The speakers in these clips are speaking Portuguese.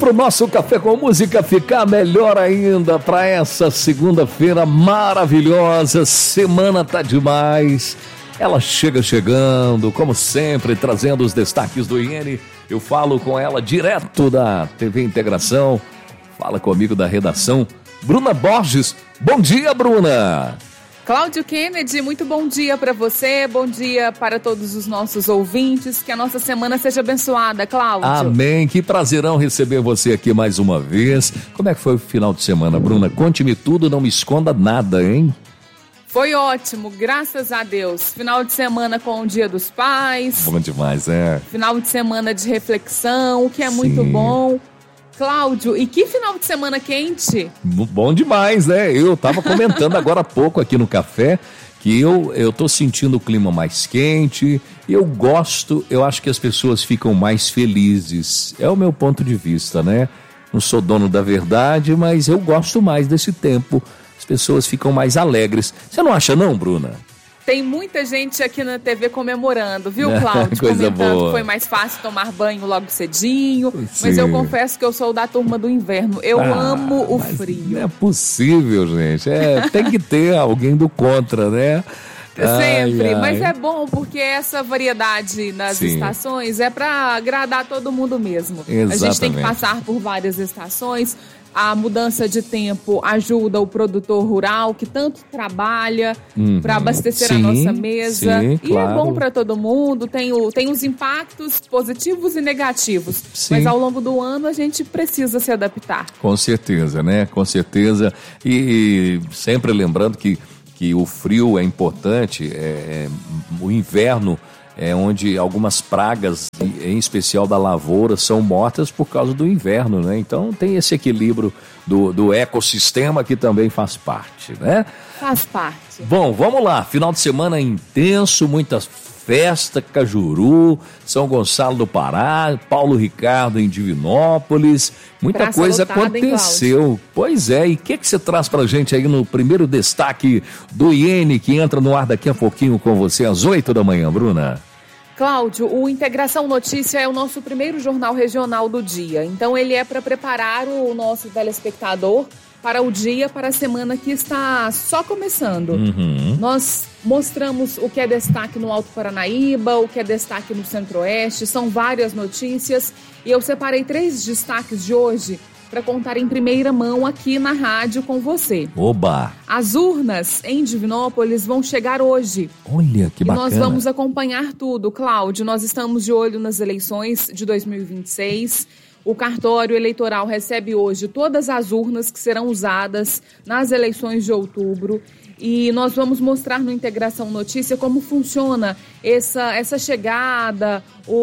para o nosso Café com Música ficar melhor ainda para essa segunda-feira maravilhosa. Semana tá demais. Ela chegando, como sempre, trazendo os destaques do IN. Eu falo com ela direto da TV Integração. Fala comigo da redação, Bruna Borges. Bom dia, Bruna. Cláudio Kennedy, muito bom dia para você, bom dia para todos os nossos ouvintes, que a nossa semana seja abençoada, Cláudio. Amém, que prazerão receber você aqui mais uma vez. Como é que foi o final de semana, Bruna? Conte-me tudo, não me esconda nada, hein? Foi ótimo, graças a Deus. Final de semana com o Dia dos Pais. Bom demais, é. Final de semana de reflexão, o que é muito bom. Cláudio, e que final de semana quente? Bom demais, né? Eu tava comentando agora há pouco aqui no café que eu tô sentindo o clima mais quente. Eu acho que as pessoas ficam mais felizes. É o meu ponto de vista, né? Não sou dono da verdade, mas eu gosto mais desse tempo. As pessoas ficam mais alegres. Você não acha não, Bruna? Tem muita gente aqui na TV comemorando, viu, Cláudio? Coisa comentando boa. que foi mais fácil tomar banho logo cedinho. Sim. Mas eu confesso que eu sou da turma do inverno. Eu amo o frio. Não é possível, gente. Tem que ter alguém do contra, né? Sempre, ai. Mas é bom porque essa variedade nas estações é para agradar todo mundo mesmo. Exatamente. A gente tem que passar por várias estações. A mudança de tempo ajuda o produtor rural que tanto trabalha para abastecer a nossa mesa. Sim, e claro. é bom para todo mundo, tem os impactos positivos e negativos. Sim. Mas ao longo do ano a gente precisa se adaptar. Com certeza, né? Com certeza. E sempre lembrando que o frio é importante, o inverno é onde algumas pragas, em especial da lavoura, são mortas por causa do inverno, né? Então tem esse equilíbrio do ecossistema que também faz parte, né? Faz parte. Bom, vamos lá, final de semana intenso, muitas festa, Cajuru, São Gonçalo do Pará, Paulo Ricardo em Divinópolis, muita Praça coisa lotada, aconteceu. Pois é, e o que você traz pra gente aí no primeiro destaque do IN, que entra no ar daqui a pouquinho com você às 8 da manhã, Bruna? Cláudio, o Integração Notícia é o nosso primeiro jornal regional do dia, então ele é para preparar o nosso telespectador para o dia, para a semana que está só começando. Nós mostramos o que é destaque no Alto Paranaíba, o que é destaque no Centro-Oeste, são várias notícias e eu separei 3 destaques de hoje para contar em primeira mão aqui na rádio com você. Oba! As urnas em Divinópolis vão chegar hoje. Olha, que bacana. E nós vamos acompanhar tudo, Cláudio. Nós estamos de olho nas eleições de 2026. O cartório eleitoral recebe hoje todas as urnas que serão usadas nas eleições de outubro. E nós vamos mostrar no Integração Notícia como funciona essa chegada,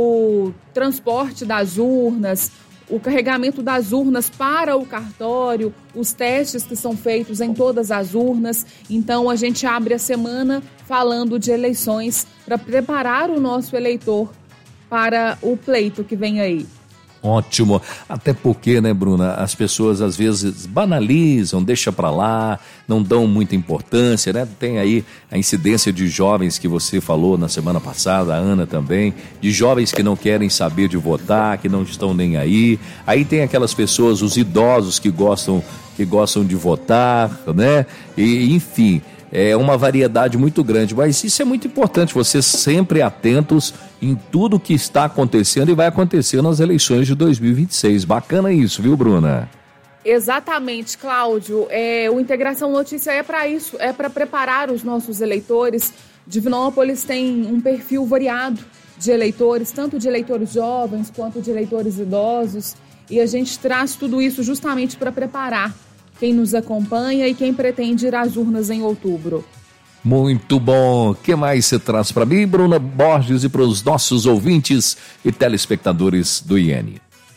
o transporte das urnas, o carregamento das urnas para o cartório, os testes que são feitos em todas as urnas. Então a gente abre a semana falando de eleições para preparar o nosso eleitor para o pleito que vem aí. Ótimo, até porque, né, Bruna, as pessoas às vezes banalizam, deixa pra lá, não dão muita importância, né? Tem aí a incidência de jovens que você falou na semana passada, a Ana também, de jovens que não querem saber de votar, que não estão nem aí. Aí tem aquelas pessoas, os idosos que gostam de votar, né? E, enfim, é uma variedade muito grande, mas isso é muito importante, vocês sempre atentos em tudo que está acontecendo e vai acontecer nas eleições de 2026. Bacana isso, viu, Bruna? Exatamente, Cláudio. O Integração Notícia é para isso, é para preparar os nossos eleitores. Divinópolis tem um perfil variado de eleitores, tanto de eleitores jovens quanto de eleitores idosos, e a gente traz tudo isso justamente para preparar quem nos acompanha e quem pretende ir às urnas em outubro. Muito bom. O que mais você traz para mim, Bruna Borges, e para os nossos ouvintes e telespectadores do IN?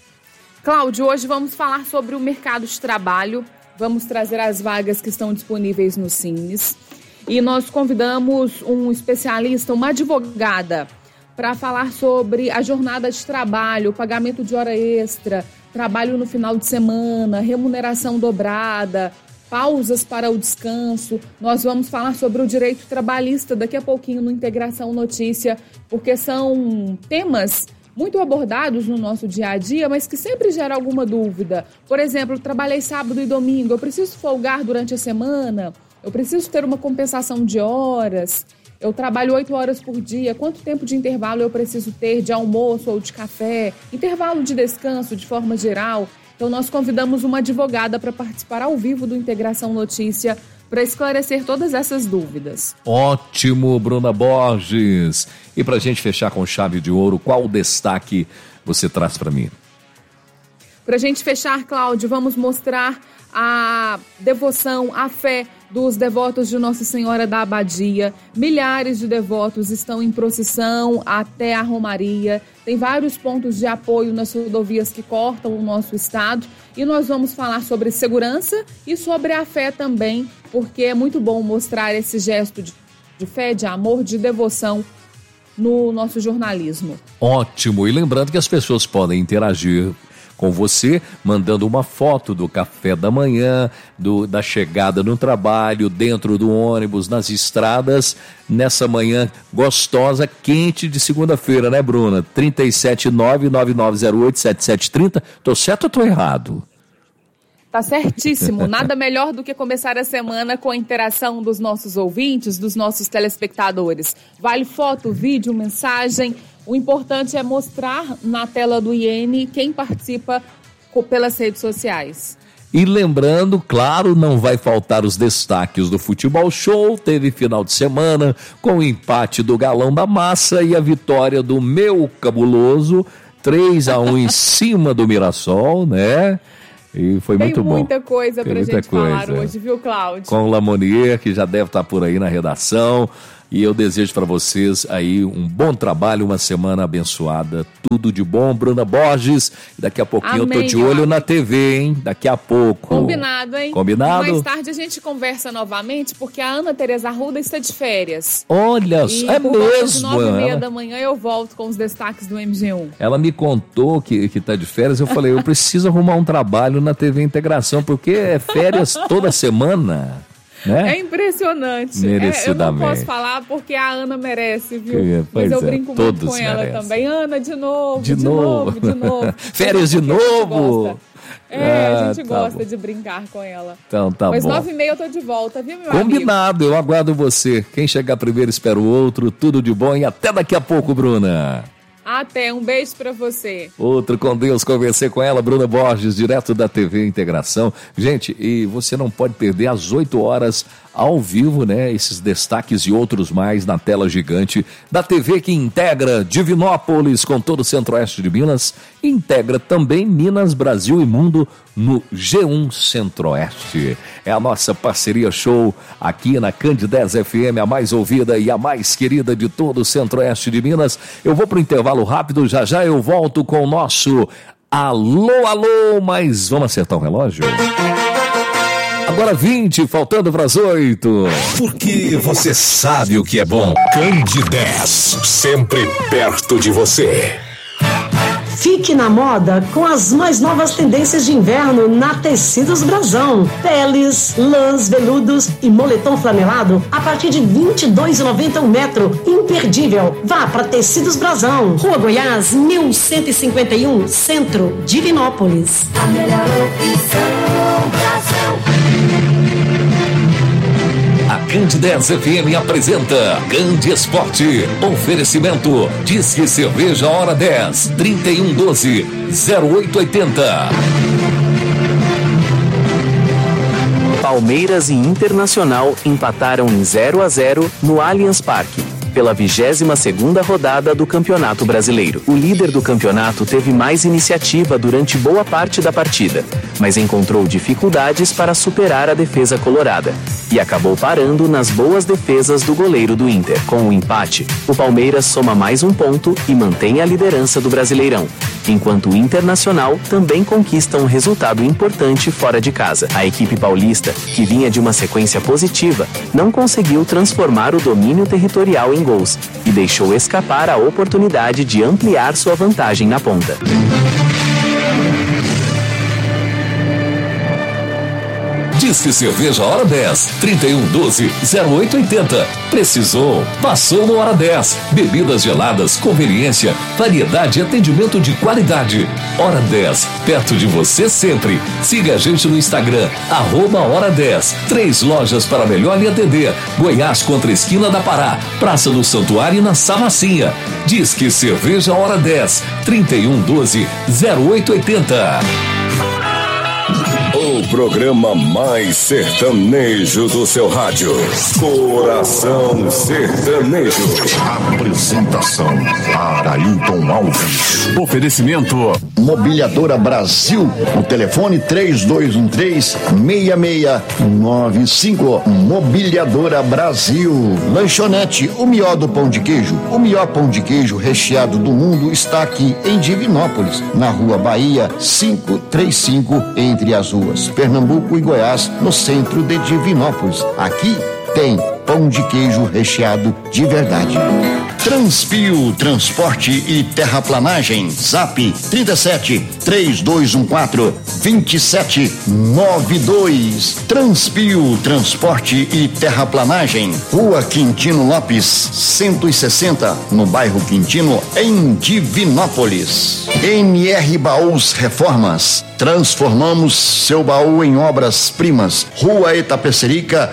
Cláudio, hoje vamos falar sobre o mercado de trabalho, vamos trazer as vagas que estão disponíveis no Cines e nós convidamos um especialista, uma advogada, para falar sobre a jornada de trabalho, o pagamento de hora extra, trabalho no final de semana, remuneração dobrada, pausas para o descanso. Nós vamos falar sobre o direito trabalhista daqui a pouquinho no Integração Notícia, porque são temas muito abordados no nosso dia a dia, mas que sempre gera alguma dúvida. Por exemplo, trabalhei sábado e domingo, eu preciso folgar durante a semana? Eu preciso ter uma compensação de horas? Eu trabalho 8 horas por dia, quanto tempo de intervalo eu preciso ter de almoço ou de café? Intervalo de descanso de forma geral? Então nós convidamos uma advogada para participar ao vivo do Integração Notícia para esclarecer todas essas dúvidas. Ótimo, Bruna Borges. E para a gente fechar com chave de ouro, qual o destaque você traz para mim? Para a gente fechar, Cláudio, vamos mostrar a devoção, a fé dos devotos de Nossa Senhora da Abadia. Milhares de devotos estão em procissão até a Romaria. Tem vários pontos de apoio nas rodovias que cortam o nosso estado. E nós vamos falar sobre segurança e sobre a fé também, porque é muito bom mostrar esse gesto de fé, de amor, de devoção no nosso jornalismo. Ótimo! E lembrando que as pessoas podem interagir com você, mandando uma foto do café da manhã, da chegada no trabalho, dentro do ônibus, nas estradas, nessa manhã gostosa, quente de segunda-feira, né, Bruna? 379-9908-7730. Tô certo ou tô errado? Tá certíssimo. Nada melhor do que começar a semana com a interação dos nossos ouvintes, dos nossos telespectadores. Vale foto, vídeo, mensagem. O importante é mostrar na tela do IN quem participa pelas redes sociais. E lembrando, claro, não vai faltar os destaques do Futebol Show. Teve final de semana com o empate do Galão da Massa e a vitória do meu cabuloso, 3-1 em cima do Mirassol, né? E foi muito bom. Tem muita coisa pra gente falar hoje, viu, Cláudio? Com o Lamonier, que já deve estar por aí na redação. E eu desejo para vocês aí um bom trabalho, uma semana abençoada, tudo de bom. Bruna Borges, daqui a pouquinho eu tô de olho na TV, hein? Daqui a pouco. Combinado, hein? Combinado? Mais tarde a gente conversa novamente, porque a Ana Tereza Arruda está de férias. Olha, é mesmo? Às 9h30 da manhã eu volto com os destaques do MG1. Ela me contou que tá de férias, eu falei, eu preciso arrumar um trabalho na TV Integração, porque é férias toda semana. Né? É impressionante. Eu não posso falar porque a Ana merece, viu? Mas eu brinco muito com ela também. Ana, de novo. Férias de novo. A gente gosta de brincar com ela. Então tá Mas bom. Mas 9h30 eu tô de volta, viu, meu Combinado, amigo? Eu aguardo você. Quem chegar primeiro espera o outro. Tudo de bom e até daqui a pouco, Bruna. Até, um beijo pra você. Outro com Deus, conversei com ela, Bruna Borges, direto da TV Integração. Gente, e você não pode perder às 8 horas ao vivo, né? Esses destaques e outros mais na tela gigante da TV que integra Divinópolis com todo o centro-oeste de Minas. Integra também Minas, Brasil e Mundo no G1 Centro-Oeste. É a nossa parceria show aqui na Candidez FM, a mais ouvida e a mais querida de todo o centro-oeste de Minas. Eu vou pro intervalo rápido, já eu volto com o nosso Alô, Alô, mas vamos acertar o relógio? Agora 20, faltando para as 8. Porque você sabe o que é bom. Candidez, sempre perto de você. Fique na moda com as mais novas tendências de inverno na Tecidos Brasão. Peles, lãs, veludos e moletom flanelado a partir de R$ 22,90 um metro. Imperdível. Vá para Tecidos Brasão. Rua Goiás, 1151, Centro, Divinópolis. A melhor opção, Brasão. A Candidez FM apresenta Candi Esporte. Oferecimento Disque Cerveja Hora 10 3112-0880. Palmeiras e Internacional empataram em 0-0 no Allianz Parque, pela 22ª rodada do Campeonato Brasileiro. O líder do campeonato teve mais iniciativa durante boa parte da partida, mas encontrou dificuldades para superar a defesa colorada e acabou parando nas boas defesas do goleiro do Inter. Com o empate, o Palmeiras soma mais um ponto e mantém a liderança do Brasileirão, enquanto o Internacional também conquista um resultado importante fora de casa. A equipe paulista, que vinha de uma sequência positiva, não conseguiu transformar o domínio territorial em gols e deixou escapar a oportunidade de ampliar sua vantagem na ponta. Disque Cerveja Hora 10, 3112-0880. Precisou? Passou no Hora 10. Bebidas geladas, conveniência, variedade e atendimento de qualidade. Hora 10, perto de você sempre. Siga a gente no Instagram, @Hora 10. 3 lojas para melhor lhe atender. Goiás contra a esquina da Pará, Praça do Santuário e na Samacinha. Disque Cerveja Hora 10, 3112-0880. O programa mais sertanejo do seu rádio. Coração Sertanejo. Apresentação: Arailton Alves. Oferecimento: Mobiliadora Brasil. O telefone 3213-6695. Mobiliadora Brasil. Lanchonete O Melhor do Pão de Queijo. O melhor pão de queijo recheado do mundo está aqui em Divinópolis, na Rua Bahia 535, entre as ruas Pernambuco e Goiás, no centro de Divinópolis. Aqui tem pão de queijo recheado de verdade. Transpio Transporte e Terraplanagem. Zap 37-3214-2792. Transpio Transporte e Terraplanagem. Rua Quintino Lopes 160, no bairro Quintino, em Divinópolis. NR Baús Reformas. Transformamos seu baú em obras-primas. Rua Itapecerica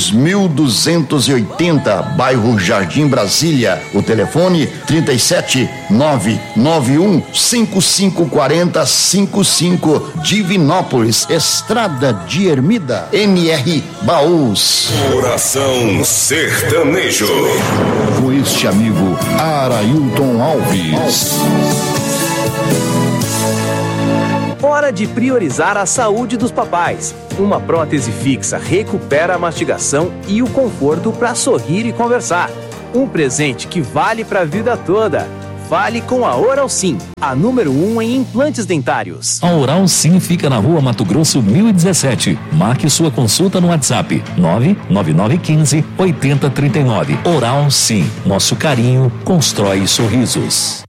2280, bairro Jardim Brasília. O telefone 37-991-5540-55, Divinópolis, Estrada de Ermida. NR Baús. Coração Sertanejo. Com este amigo Arailton Alves. Hora de priorizar a saúde dos papais. Uma prótese fixa recupera a mastigação e o conforto para sorrir e conversar. Um presente que vale para a vida toda. Vale com a Oral Sim, a número 1 em implantes dentários. A Oral Sim fica na Rua Mato Grosso 1017. Marque sua consulta no WhatsApp 99915-8039. Oral Sim, nosso carinho constrói sorrisos.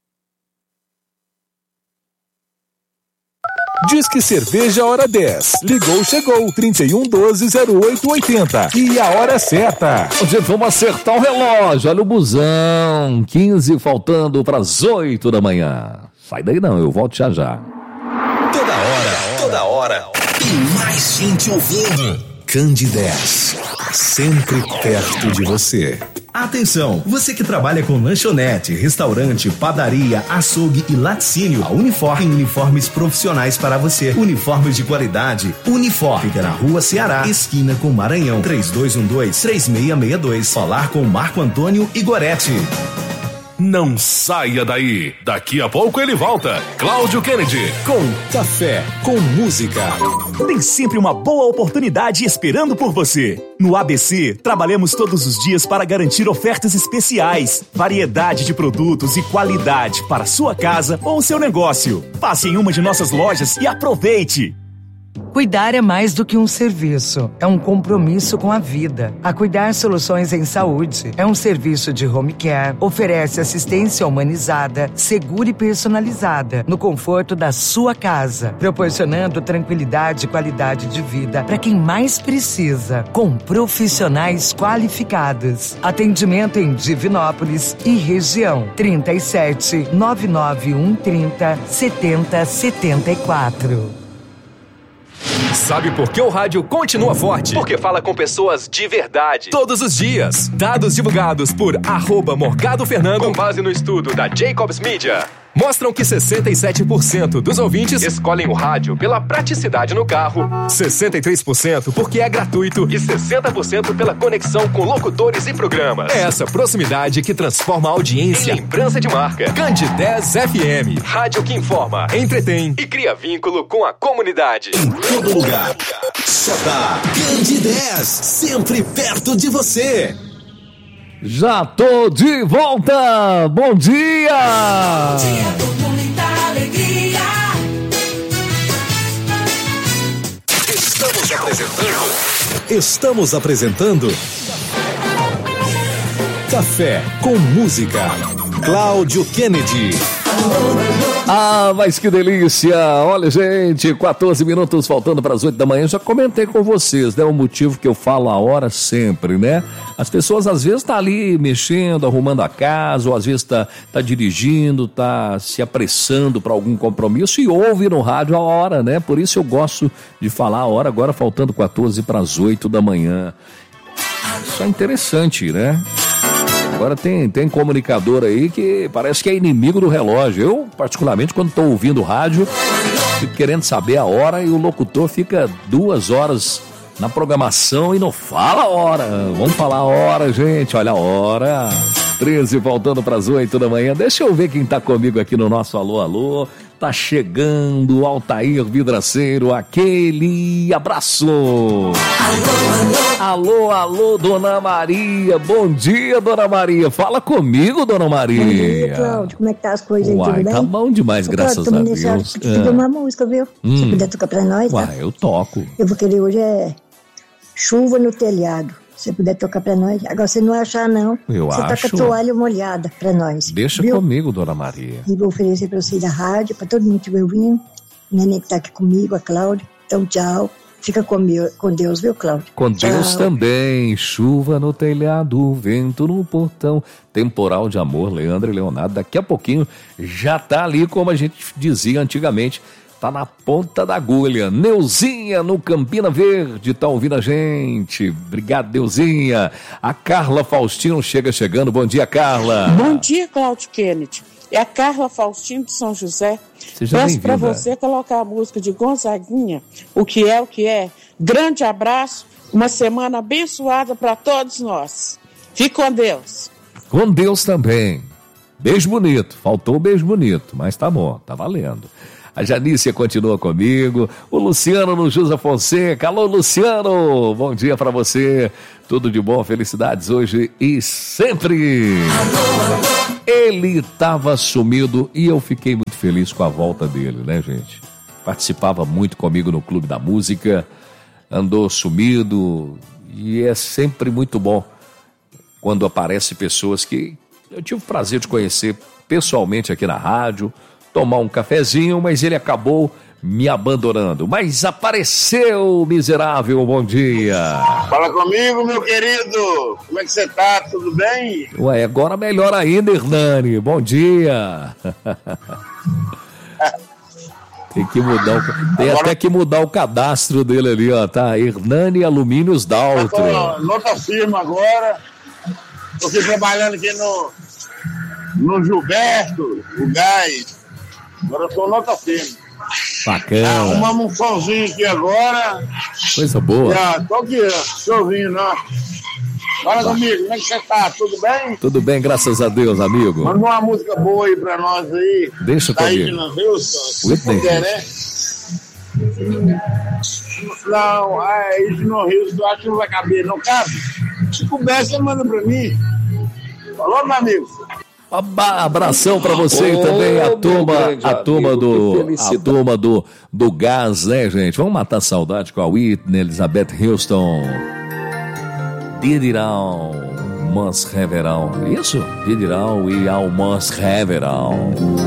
Disque Cerveja Hora 10. Ligou, chegou. 3112-0880. E a hora certa. Gente, vamos acertar o relógio. Olha o busão. 15 faltando para as 8 da manhã. Sai daí não, eu volto já já. Toda hora. Tem mais gente ouvindo. Candidez, sempre perto de você. Atenção, você que trabalha com lanchonete, restaurante, padaria, açougue e laticínio, a Unifor tem uniformes profissionais para você. Uniformes de qualidade. Unifor fica na Rua Ceará, esquina com Maranhão, 3212-3662. Falar com Marco Antônio Igoretti. Não saia daí. Daqui a pouco ele volta. Cláudio Kennedy. Com Café com Música. Tem sempre uma boa oportunidade esperando por você. No ABC, trabalhamos todos os dias para garantir ofertas especiais, variedade de produtos e qualidade para sua casa ou seu negócio. Passe em uma de nossas lojas e aproveite. Cuidar é mais do que um serviço, é um compromisso com a vida. A Cuidar Soluções em Saúde é um serviço de home care, oferece assistência humanizada, segura e personalizada, no conforto da sua casa, proporcionando tranquilidade e qualidade de vida para quem mais precisa, com profissionais qualificados. Atendimento em Divinópolis e região, 37-99130-7074. Sabe por que o rádio continua forte? Porque fala com pessoas de verdade. Todos os dias. Dados divulgados por @MorgadoFernando, com base no estudo da Jacobs Media, mostram que 67% dos ouvintes escolhem o rádio pela praticidade no carro, 63% porque é gratuito e 60% pela conexão com locutores e programas. É essa proximidade que transforma a audiência em lembrança de marca. Candidez FM, rádio que informa, entretém e cria vínculo com a comunidade. Em todo lugar, só dá Candidez, sempre perto de você. Já tô de volta! Bom dia! Bom dia com muita alegria. Estamos apresentando Café com Música. Cláudio Kennedy. Ah, mas que delícia! Olha, gente, 14 minutos faltando para as 8 da manhã. Já comentei com vocês, né? O motivo que eu falo a hora sempre, né? As pessoas às vezes estão ali mexendo, arrumando a casa, ou às vezes tá dirigindo, tá se apressando para algum compromisso e ouve no rádio a hora, né? Por isso eu gosto de falar a hora, agora faltando 14 para as 8 da manhã. Isso é interessante, né? Agora tem comunicador aí que parece que é inimigo do relógio. Eu, particularmente, quando estou ouvindo o rádio, fico querendo saber a hora e o locutor fica 2 horas na programação e não fala a hora. Vamos falar a hora, gente. Olha a hora. 13 faltando para as 8 da manhã. Deixa eu ver quem está comigo aqui no nosso Alô, Alô. Tá chegando o Altair Vidraceiro, aquele abraço. Alô, alô, Dona Maria. Bom dia, Dona Maria. Fala comigo, Dona Maria. Bom dia, Cláudio. Como é que tá as coisas aí, tudo bem? Tá bom demais, graças a Deus. Eu te pedi uma música, viu? Se puder tocar pra nós, tá? Eu toco. Eu vou querer hoje Chuva no Telhado. Se puder tocar pra nós. Agora, você não achar, não. Você toca toalha molhada pra nós. Deixa comigo, Dona Maria. E vou oferecer pra você da rádio, pra todo mundo que estiver ouvindo. Neném que tá aqui comigo, a Cláudia. Então, tchau. Fica com Deus, viu, Cláudio? Com Deus também. Chuva no telhado, vento no portão. Temporal de amor, Leandro e Leonardo. Daqui a pouquinho já tá ali, como a gente dizia antigamente. Tá na ponta da agulha. Neuzinha no Campina Verde, tá ouvindo a gente. Obrigado, Neuzinha. A Carla Faustino chegando. Bom dia, Carla. Bom dia, Cláudio Kennedy. É a Carla Faustino de São José. Peço para você colocar a música de Gonzaguinha, O Que É. Grande abraço, uma semana abençoada para todos nós. Fique com Deus. Com Deus também. Beijo bonito. Faltou o beijo bonito, mas tá bom, tá valendo. A Janícia continua comigo, o Luciano no José Fonseca. Alô, Luciano, bom dia pra você, tudo de bom, felicidades hoje e sempre. Ele tava sumido e eu fiquei muito feliz com a volta dele, né, gente? Participava muito comigo no Clube da Música, andou sumido e é sempre muito bom quando aparecem pessoas que eu tive o prazer de conhecer pessoalmente aqui na rádio, tomar um cafezinho, mas ele acabou me abandonando. Mas apareceu, miserável, bom dia. Fala comigo, meu querido. Como é que você tá? Tudo bem? Ué, agora melhor ainda, Hernani. Bom dia. Tem até que mudar o cadastro dele ali, ó. Tá, Hernani Alumínios Daltro. Nota firma agora. Tô aqui trabalhando aqui no Gilberto, o Gás. Agora eu sou nota firme. Bacana. Arrumamos um solzinho aqui agora. Coisa boa. Tô aqui, ó, solzinho, né? Fala comigo, como é que você tá? Tudo bem? Tudo bem, graças a Deus, amigo. Manda uma música boa aí pra nós aí. Deixa tá comigo. Aí no Houston. Whitney. Né? Não, isso no Houston, acho que não vai caber. Não cabe? Se couber, você manda pra mim. Falou, meu amigo? Abração pra você e também a turma do gás, né, gente? Vamos matar a saudade com a Whitney, Elizabeth Houston. Did it all, must have it all. Isso? Did it all, we all must have it all.